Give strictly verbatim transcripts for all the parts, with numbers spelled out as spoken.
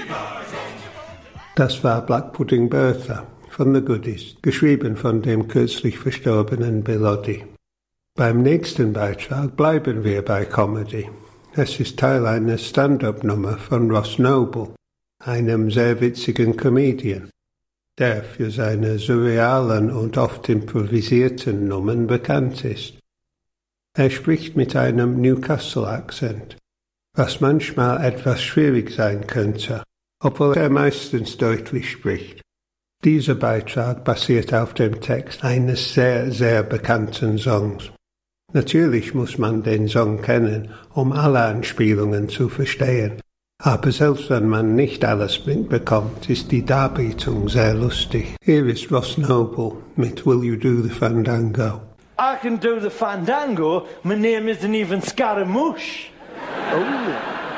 Das war Black Pudding Bertha von The Goodies, geschrieben von dem kürzlich verstorbenen Bill Oddie. Beim nächsten Beitrag bleiben wir bei Comedy. Es ist Teil einer Stand-up-Nummer von Ross Noble, einem sehr witzigen Comedian, der für seine surrealen und oft improvisierten Nummern bekannt ist. Er spricht mit einem Newcastle-Akzent, was manchmal etwas schwierig sein könnte, obwohl er meistens deutlich spricht. Dieser Beitrag basiert auf dem Text eines sehr, sehr bekannten Songs. Natürlich muss man den Song kennen, um alle Anspielungen zu verstehen. Aber selbst wenn man nicht alles mitbekommt, ist die Darbietung sehr lustig. Hier ist Ross Noble mit Will You Do the Fandango? I can do the fandango. My name isn't even Scaramouche. Oh.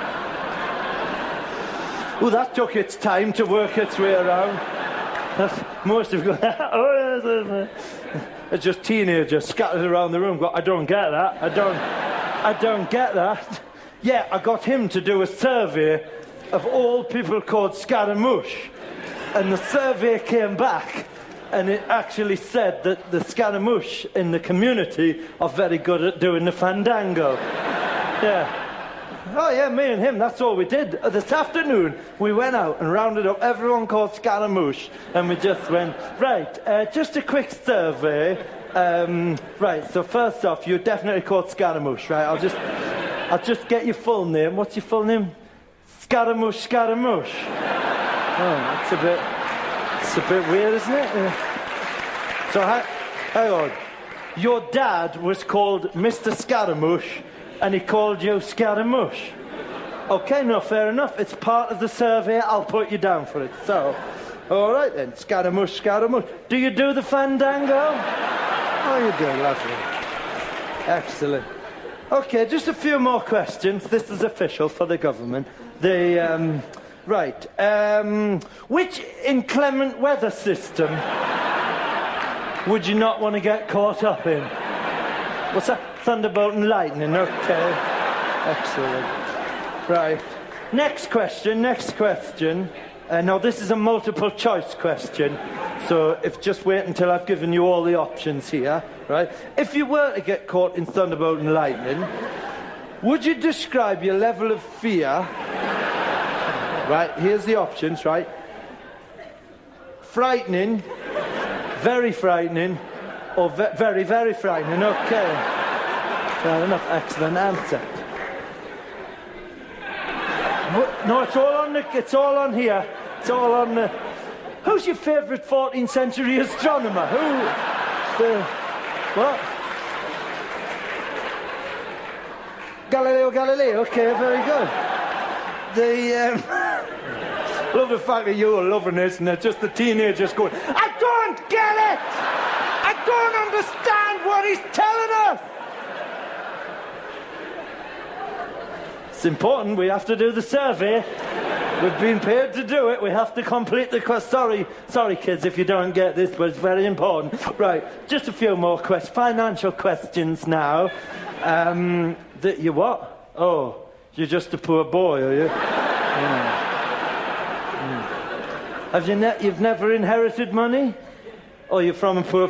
Oh, that took its time to work its way around. That's, most of it. Oh, it's just teenagers scattered around the room. But I don't get that. I don't. I don't get that. Yeah, I got him to do a survey of all people called Scaramouche, and the survey came back, and it actually said that the Scaramouche in the community are very good at doing the fandango. Yeah. Oh, yeah, me and him, that's all we did. Uh, this afternoon, we went out and rounded up everyone called Scaramouche, and we just went, right, uh, just a quick survey. Um, right, so first off, you're definitely called Scaramouche, right? I'll just, I'll just get your full name. What's your full name? Scaramouche, Scaramouche. Oh, that's a bit, it's a bit weird, isn't it? Uh, so, ha- hang on. Your dad was called Mister Scaramouche, and he called you Scaramouche. Okay, no, fair enough. It's part of the survey. I'll put you down for it. So, all right then, Scaramouche, Scaramouche. Do you do the fandango? Oh, you do, lovely. Excellent. Okay, just a few more questions. This is official for the government. The, um, right. Um, which inclement weather system would you not want to get caught up in? What's that? Thunderbolt and lightning, okay. Excellent. Right. Next question, next question. Uh, now, this is a multiple choice question, so if just wait until I've given you all the options here, right? If you were to get caught in thunderbolt and lightning, would you describe your level of fear? Right, here's the options, right? Frightening, very frightening, or ve- very, very frightening, okay. Fair enough, excellent answer. No, it's all on the, it's all on here. It's all on the... Who's your favourite fourteenth century astronomer? Who? The... What? Galileo Galilei, okay, very good. The, um... love the fact that you're loving this and they're just the teenagers going, I don't get it! I don't understand what he's telling us! It's important, we have to do the survey. We've been paid to do it, we have to complete the quest. Sorry, sorry kids if you don't get this, but it's very important. Right, just a few more questions. Financial questions now. Um, the, you what? Oh, you're just a poor boy, are you? Yeah. Mm. Have you ne- you've never inherited money? Or you're from a poor